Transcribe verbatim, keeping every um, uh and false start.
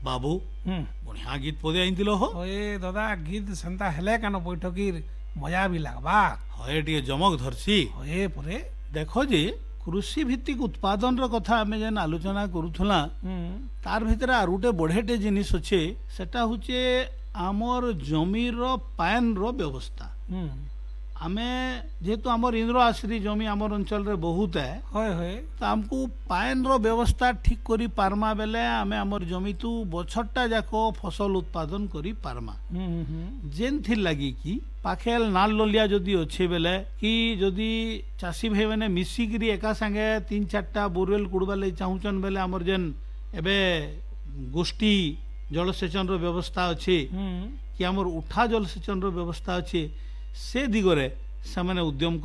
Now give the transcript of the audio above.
बाबू हम्म बढ़िया गीत पदे आइंतिल हो ओए दादा गीत सेंता हेले कान बैठकीर मजा भी लागबा हए टिके जमक धरसी ओए परे देखो जे कृषि भित्तिक उत्पादन रो कथा आमे जेन आलोचना करूथला हम्म तार भितर आर गोटे बढ़ेटे जिनिस अच्छे सेटा होचे आमर जमीर पायन रो व्यवस्था हम्म आमे जेहेतु आमर इंद्र आश्री जमी आमर अंचल रे बहुत है होय होय तो आमको पायन रो व्यवस्था ठीक करी पारमा बेले आमे आमर जमी तू बछरटा जाको फसल उत्पादन करी पारमा हम्म हम्म जेन थी लगी कि पाखेल नाल लोलिया जदि अच्छे बेले कि जदि चाषी भाई मैंने मिसिकी एका संगे तीन चार्टा बोरवेल कुड़वा लगी चाहूचन बेले आमर जेन एबे गोष्ठी जलसेचन रो व्यवस्था अच्छे हम्म कि आमर उठा जलसेचन रो व्यवस्था अच्छे से दिगरे से उद्यम